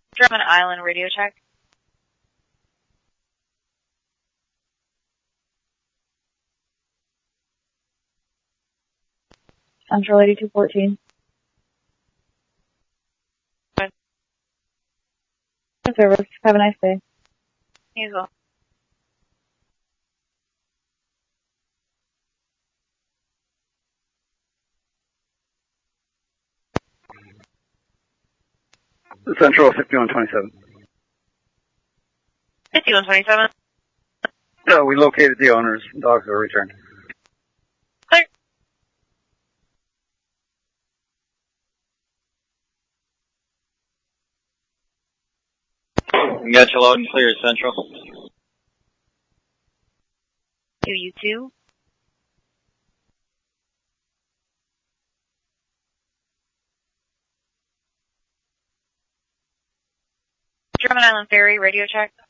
Drummond Island, radio check. Central 8214. Service. Have a nice day. You as well. Central 5127. 5127. No, we located the owners. Dogs are returned. Clear. We got you loud and clear, Central. 2U2. Drummond Island Ferry, radio check.